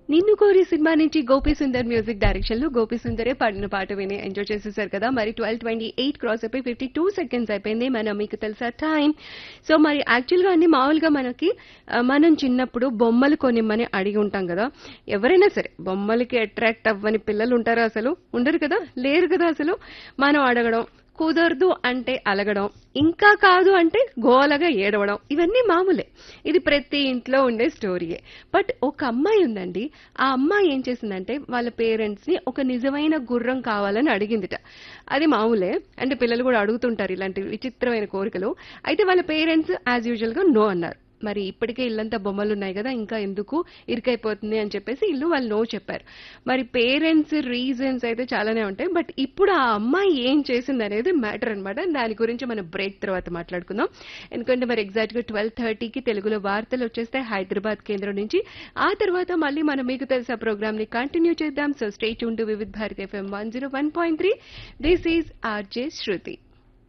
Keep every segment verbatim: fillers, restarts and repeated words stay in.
నిన్ను కోరి సినిమా నుంచి గోపి సుందర్ మ్యూజిక్ డైరెక్షన్ లో గోపి సుందరే పాడిన పాట విని ఎంజాయ్ చేసేసారు కదా. మరి ట్వెల్వ్ ట్వంటీ ఎయిట్ క్రాస్ అయిపోయి ఫిఫ్టీ టూ సెకండ్స్ అయిపోయింది. మన మీకు తెలుసా టైం. సో మరి యాక్చువల్ గా అన్ని మామూలుగా మనకి ఆ, మనం చిన్నప్పుడు బొమ్మలు కొనిమ్మని అడిగి ఉంటాం కదా. ఎవరైనా సరే బొమ్మలకి అట్రాక్ట్ అవ్వని పిల్లలు ఉంటారా అసలు? ఉండరు కదా, లేరు కదా అసలు. మనం అడగడం, కుదరదు అంటే అలగడం, ఇంకా కాదు అంటే గోలగా ఏడవడం, ఇవన్నీ మామూలే. ఇది ప్రతి ఇంట్లో ఉండే స్టోరీయే. బట్ ఒక అమ్మాయి ఉందండి. ఆ అమ్మాయి ఏం చేసిందంటే వాళ్ళ పేరెంట్స్ ని ఒక నిజమైన గుర్రం కావాలని అడిగిందిట. అది మామూలే, అంటే పిల్లలు కూడా అడుగుతుంటారు ఇలాంటి విచిత్రమైన కోరికలు. అయితే వాళ్ళ పేరెంట్స్ యాజ్ యూజువల్ గా నో అన్నారు. మరి ఇప్పటికే ఇల్లంతా బొమ్మలు ఉన్నాయి కదా, ఇంకా ఎందుకు ఇరుకైపోతుంది అని చెప్పేసి ఇల్లు వాళ్ళు నో చెప్పారు. మరి పేరెంట్స్ రీజన్స్ అయితే చాలానే ఉంటాయి. బట్ ఇప్పుడు ఆ అమ్మాయి ఏం చేసింది అనేది మ్యాటర్ అన్నమాట. దాని గురించి మనం బ్రేక్ తర్వాత మాట్లాడుకుందాం. ఎందుకంటే మరి ఎగ్జాక్ట్ గా ట్వెల్వ్ థర్టీకి తెలుగులో వార్తలు వచ్చేస్తాయి హైదరాబాద్ కేంద్రం నుంచి. ఆ తర్వాత మళ్ళీ మనం మీకు తెలుసా ప్రోగ్రామ్ ని కంటిన్యూ చేద్దాం. So stay tune to Vividh Bharati FM one zero one point three. This is RJ శృతి.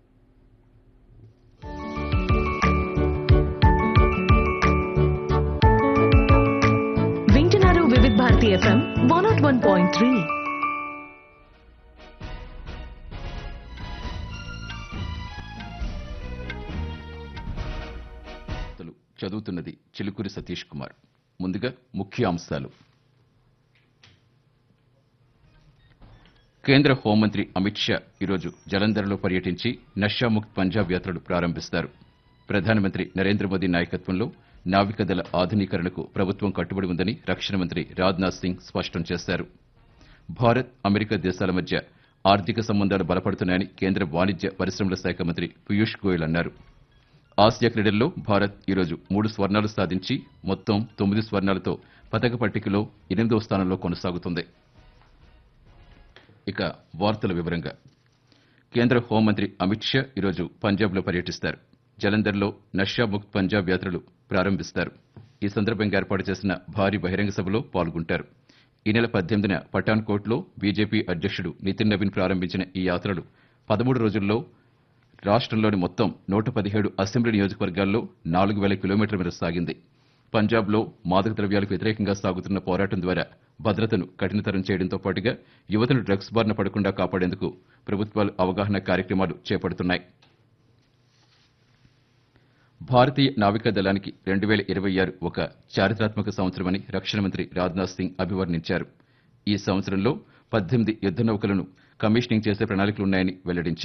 వింటున్నారు Vividh Bharati FM one not one point three. వార్తలు చదువుతున్నది చిలుకూరి సతీష్ కుమార్. ముందుగా ముఖ్య అంశాలు. కేంద్ర హోంమంత్రి అమిత్ షా ఈరోజు జలంధర్లో పర్యటించి నషాముక్త్ పంజాబ్ యాత్రను ప్రారంభిస్తారు. ప్రధానమంత్రి నరేంద్ర మోదీ నాయకత్వంలో నావికాదళ ఆధునీకరణకు ప్రభుత్వం కట్టుబడి ఉందని రక్షణ మంత్రి రాజ్నాథ్ సింగ్ స్పష్టం చేశారు. భారత్ అమెరికా దేశాల మధ్య ఆర్థిక సంబంధాలు బలపడుతున్నాయని కేంద్ర వాణిజ్య పరిశ్రమల శాఖ మంత్రి పీయూష్ గోయల్ అన్నారు. ఆసియా క్రీడల్లో భారత్ ఈరోజు మూడు స్వర్ణాలు సాధించి మొత్తం తొమ్మిది స్వర్ణాలతో పతక పట్టికలో ఎనిమిదవ స్థానంలో కొనసాగుతుంది. ఇక వార్తల వివరంగా. కేంద్ర హోంమంత్రి అమిత్ షా ఈరోజు పంజాబ్లో పర్యటిస్తారు. జలంధర్లో నషాముక్త్ పంజాబ్ యాత్రలు ప్రారంభిస్తారు. ఈ సందర్భంగా ఏర్పాటు చేసిన భారీ బహిరంగ సభలో పాల్గొంటారు. ఈ నెల పద్దెనిమిదిన పఠాన్కోట్లో బీజేపీ అధ్యక్షుడు నితిన్ నవీన్ ప్రారంభించిన ఈ యాత్రలు పదమూడు రోజుల్లో రాష్ట్రంలోని మొత్తం నూట పదిహేడు అసెంబ్లీ నియోజకవర్గాల్లో నాలుగు వేల కిలోమీటర్ల మేర సాగింది. పంజాబ్లో మాదక ద్రవ్యాలకు వ్యతిరేకంగా సాగుతున్న పోరాటం ద్వారా భద్రతను కఠినతరం చేయడంతో పాటుగా యువతను డ్రగ్స్ బారిన పడకుండా కాపాడేందుకు ప్రభుత్వాలు అవగాహన కార్యక్రమాలు చేపడుతున్నాయి. భారతీయ నావికా దళానికి రెండు వేల ఇరవై ఆరు ఒక చారిత్రాత్మక సంవత్సరమని రక్షణ మంత్రి రాజ్నాథ్ సింగ్ అభివర్ణించారు. ఈ సంవత్సరంలో పద్దెనిమిది యుద్ద నౌకలను కమిషనింగ్ చేసే ప్రణాళికలున్నాయని వెల్లడించారు.